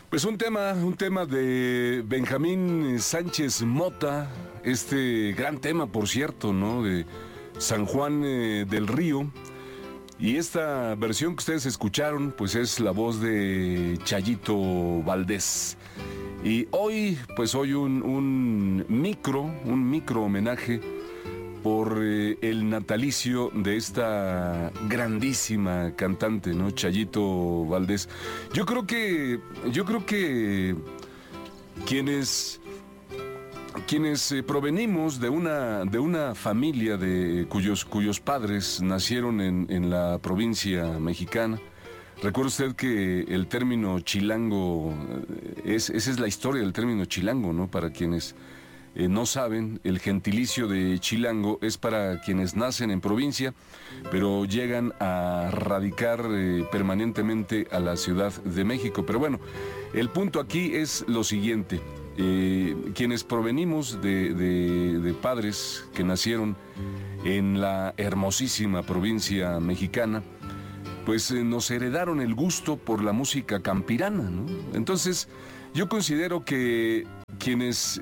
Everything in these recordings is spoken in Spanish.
Pues un tema de Benjamín Sánchez Mota, este gran tema, por cierto, ¿no? De San Juan del Río. Y esta versión que ustedes escucharon, pues es la voz de Chayito Valdés. Y hoy un micro homenaje por el natalicio de esta grandísima cantante, ¿no? Chayito Valdés. Yo creo que quienes provenimos de una familia cuyos padres nacieron en la provincia mexicana. Recuerda usted que el término chilango, esa es la historia del término chilango, ¿no? Para quienes no saben, el gentilicio de chilango es para quienes nacen en provincia, pero llegan a radicar permanentemente a la Ciudad de México. Pero bueno, el punto aquí es lo siguiente. Quienes provenimos de padres que nacieron en la hermosísima provincia mexicana, pues nos heredaron el gusto por la música campirana, ¿no? Entonces, yo considero que quienes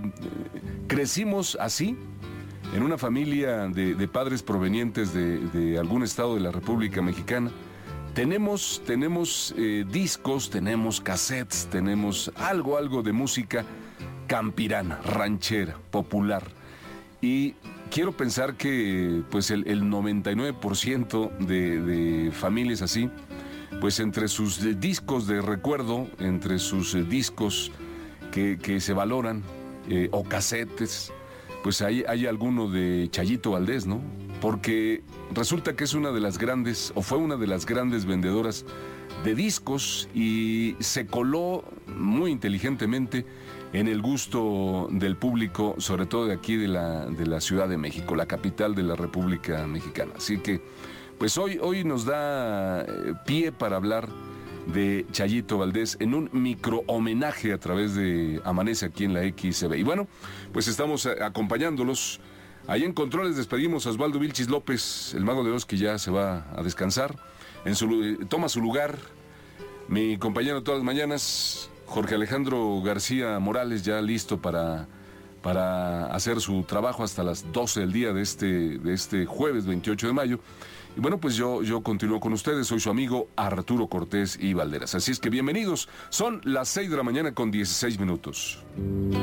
crecimos así, en una familia de padres provenientes de algún estado de la República Mexicana, tenemos discos, tenemos cassettes, tenemos algo de música campirana, ranchera, popular. Y quiero pensar que pues el 99% de familias así, pues entre sus discos de recuerdo, entre sus discos que se valoran, o casetes, pues hay alguno de Chayito Valdés, ¿no? Porque resulta que es una de las grandes, o fue una de las grandes vendedoras de discos, y se coló muy inteligentemente en el gusto del público, sobre todo de aquí de la Ciudad de México, la capital de la República Mexicana. Así que, pues hoy nos da pie para hablar de Chayito Valdés en un micro homenaje a través de Amanece aquí en la XCB. Y bueno, pues estamos acompañándolos. Ahí en controles despedimos a Osvaldo Vilchis López, el mago de Oz, que ya se va a descansar. Toma su lugar mi compañero todas las mañanas, Jorge Alejandro García Morales, ya listo para hacer su trabajo hasta las 12 del día de este jueves 28 de mayo. Y bueno, pues yo continúo con ustedes, soy su amigo Arturo Cortés y Valderas. Así es que bienvenidos, son las 6 de la mañana con 16 minutos.